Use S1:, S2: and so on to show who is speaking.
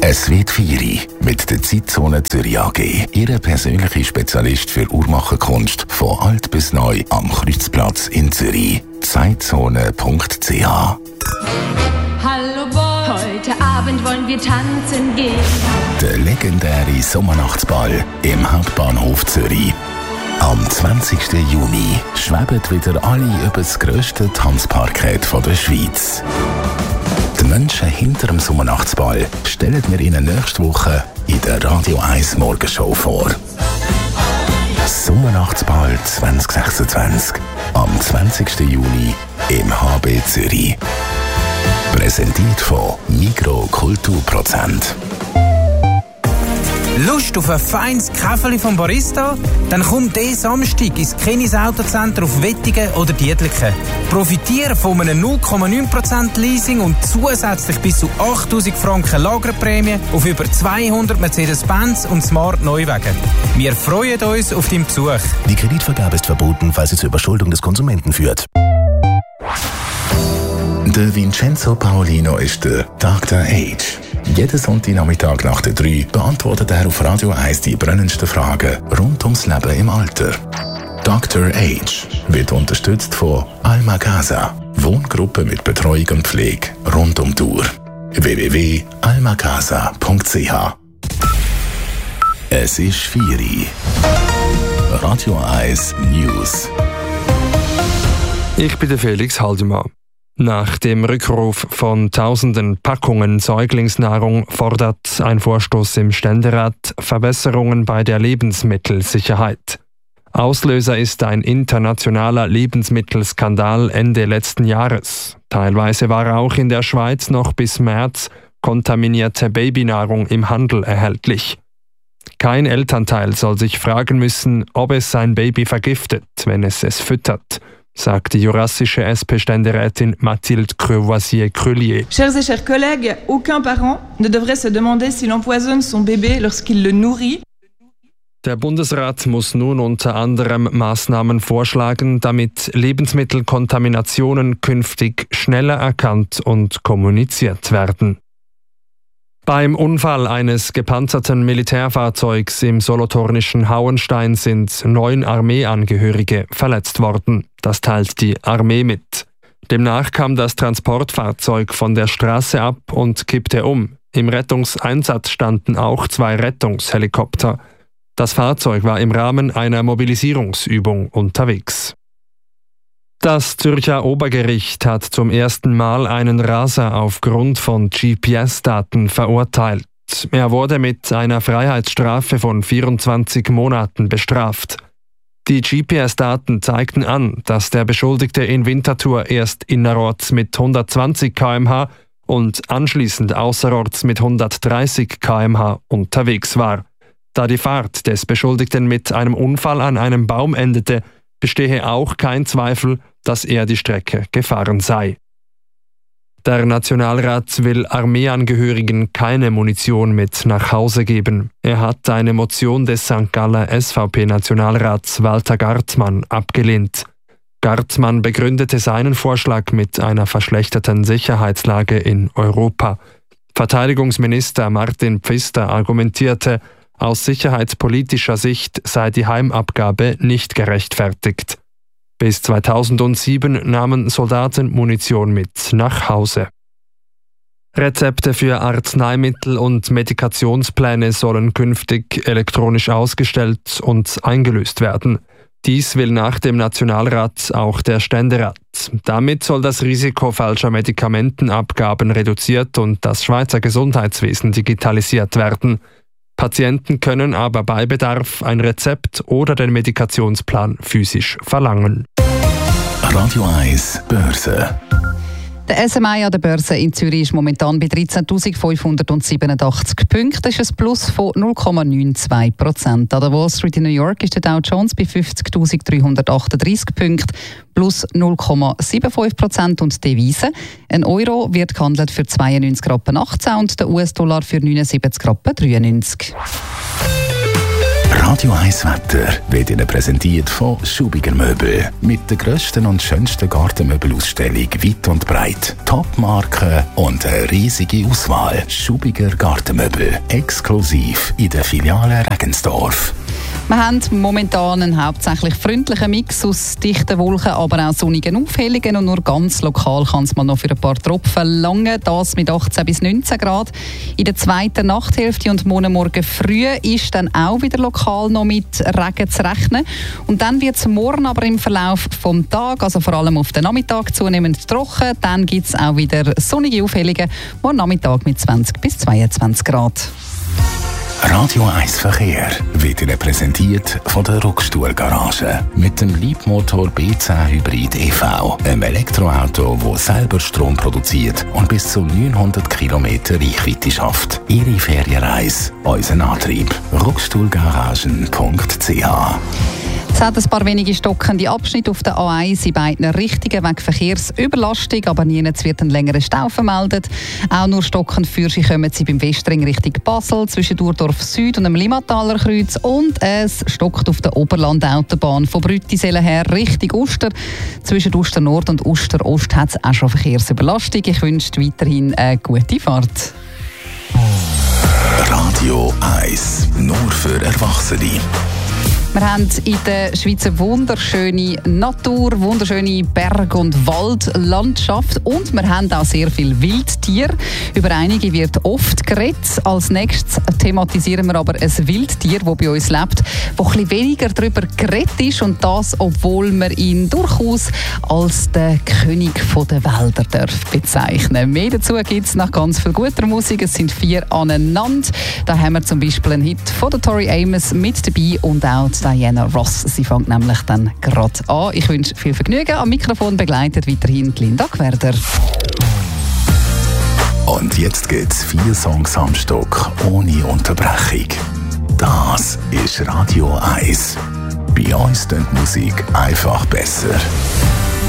S1: Es wird Feieri mit der Zeitzone Zürich AG. Ihr persönlicher Spezialist für Uhrmacherkunst von alt bis neu am Kreuzplatz in Zürich. Zeitzone.ch.
S2: Hallo Boy, heute Abend wollen wir tanzen gehen.
S1: Der legendäre Sommernachtsball im Hauptbahnhof Zürich. Am 20. Juni schweben wieder alle über das grösste Tanzparkett der Schweiz. Die Menschen hinter dem Sommernachtsball stellen wir Ihnen nächste Woche in der Radio 1 Morgenshow vor. Sommernachtsball 2026 am 20. Juni im HB Zürich. Präsentiert von Migros Kulturprozent.
S3: Lust auf ein feines Käferli vom Barista? Dann komm diesen Samstag ins Kenis Autocenter auf Wettigen oder Dietliken. Profitiere von einem 0,9% Leasing und zusätzlich bis zu 8'000 Franken Lagerprämie auf über 200 Mercedes-Benz und Smart Neuwagen. Wir freuen uns auf deinen Besuch.
S4: Die Kreditvergabe ist verboten, falls sie zur Überschuldung des Konsumenten führt.
S1: Der Vincenzo Paolino ist der Dr. Age. Jeden Sonntagnachmittag nach der 3 beantwortet er auf Radio 1 die brennendsten Fragen rund ums Leben im Alter. Dr. Age wird unterstützt von Alma Casa, Wohngruppe mit Betreuung und Pflege rund um die Uhr. www.almacasa.ch. Es ist Feieri. Radio 1 News.
S5: Ich bin der Felix Haldemann. Nach dem Rückruf von tausenden Packungen Säuglingsnahrung fordert ein Vorstoß im Ständerat Verbesserungen bei der Lebensmittelsicherheit. Auslöser ist ein internationaler Lebensmittelskandal Ende letzten Jahres. Teilweise war auch in der Schweiz noch bis März kontaminierte Babynahrung im Handel erhältlich. Kein Elternteil soll sich fragen müssen, ob es sein Baby vergiftet, wenn es füttert, sagt die jurassische SP-Ständerätin Mathilde Crevoisier-Crullier.
S6: Chers et chers collègues, aucun parent ne devrait se demander s'il empoisonne son bébé lorsqu'il le nourrit.
S5: Der Bundesrat muss nun unter anderem Maßnahmen vorschlagen, damit Lebensmittelkontaminationen künftig schneller erkannt und kommuniziert werden. Beim Unfall eines gepanzerten Militärfahrzeugs im solothurnischen Hauenstein sind 9 Armeeangehörige verletzt worden. Das teilt die Armee mit. Demnach kam das Transportfahrzeug von der Straße ab und kippte um. Im Rettungseinsatz standen auch 2 Rettungshelikopter. Das Fahrzeug war im Rahmen einer Mobilisierungsübung unterwegs. Das Zürcher Obergericht hat zum ersten Mal einen Raser aufgrund von GPS-Daten verurteilt. Er wurde mit einer Freiheitsstrafe von 24 Monaten bestraft. Die GPS-Daten zeigten an, dass der Beschuldigte in Winterthur erst innerorts mit 120 km/h und anschließend außerorts mit 130 km/h unterwegs war. Da die Fahrt des Beschuldigten mit einem Unfall an einem Baum endete, bestehe auch kein Zweifel, dass er die Strecke gefahren sei. Der Nationalrat will Armeeangehörigen keine Munition mit nach Hause geben. Er hat eine Motion des St. Galler SVP-Nationalrats Walter Gartmann abgelehnt. Gartmann begründete seinen Vorschlag mit einer verschlechterten Sicherheitslage in Europa. Verteidigungsminister Martin Pfister argumentierte, aus sicherheitspolitischer Sicht sei die Heimabgabe nicht gerechtfertigt. Bis 2007 nahmen Soldaten Munition mit nach Hause. Rezepte für Arzneimittel und Medikationspläne sollen künftig elektronisch ausgestellt und eingelöst werden. Dies will nach dem Nationalrat auch der Ständerat. Damit soll das Risiko falscher Medikamentenabgaben reduziert und das Schweizer Gesundheitswesen digitalisiert werden. Patienten können aber bei Bedarf ein Rezept oder den Medikationsplan physisch verlangen.
S1: Radio 1 Börse.
S7: Der SMI an der Börse in Zürich ist momentan bei 13.587 Punkten. Das ist ein Plus von 0,92%. An der Wall Street in New York ist der Dow Jones bei 50.338 Punkten, plus 0,75%. Und die Devise. Ein Euro wird gehandelt für 92,18 Rappen und der US-Dollar für 79,93 Rappen.
S1: Radio 1 Wetter wird Ihnen präsentiert von Schubiger Möbel. Mit der grössten und schönsten Gartenmöbelausstellung weit und breit. Top-Marken und eine riesige Auswahl. Schubiger Gartenmöbel. Exklusiv in der Filiale Regensdorf.
S7: Wir haben momentan einen hauptsächlich freundlichen Mix aus dichten Wolken, aber auch sonnigen Aufhellungen. Und nur ganz lokal kann es mal noch für ein paar Tropfen langen. Das mit 18 bis 19 Grad. In der zweiten Nachthälfte und morgen früh ist dann auch wieder lokal noch mit Regen zu rechnen. Und dann wird es morgen aber im Verlauf des Tages, also vor allem auf den Nachmittag, zunehmend trocken. Dann gibt es auch wieder sonnige Aufhellungen, morgen Nachmittag mit 20 bis 22 Grad.
S1: Radio 1 Verkehr wird Ihnen präsentiert von der Ruckstuhl-Garage. Mit dem Leapmotor B10 Hybrid EV. Einem Elektroauto, das selber Strom produziert und bis zu 900 Kilometer Reichweite schafft. Ihre Ferienreise, unser Antrieb. Ruckstuhlgaragen.ch.
S7: Es hat ein paar wenige stockende Abschnitte auf der A1 in beiden Richtungen wegen Verkehrsüberlastung, aber nirgends wird ein längerer Stau vermeldet. Auch nur stockend für Sie kommen Sie beim Westring Richtung Basel, zwischen Durdorf Süd und dem Limmataler Kreuz, und es stockt auf der Oberlandautobahn von Brüttisellen her Richtung Uster. Zwischen Uster Nord und Uster Ost hat es auch schon Verkehrsüberlastung. Ich wünsche weiterhin eine gute Fahrt.
S1: Radio 1, nur für Erwachsene.
S7: Wir haben in der Schweiz eine wunderschöne Natur, wunderschöne Berg- und Waldlandschaft, und wir haben auch sehr viel Wildtier. Über einige wird oft geredet. Als nächstes thematisieren wir aber ein Wildtier, das bei uns lebt, das ein bisschen weniger darüber geredet ist, und das, obwohl man ihn durchaus als den König der Wälder bezeichnen darf. Mehr dazu gibt es nach ganz viel guter Musik. Es sind 4 aneinander. Da haben wir zum Beispiel einen Hit von der Tori Amos mit dabei und auch Diana Ross. Sie fängt nämlich dann gerade an. Ich wünsche viel Vergnügen. Am Mikrofon begleitet weiterhin Linda Gwerder.
S1: Und jetzt gibt's 4 Songs am Stück ohne Unterbrechung. Das ist Radio 1. Bei uns klingt Musik einfach besser.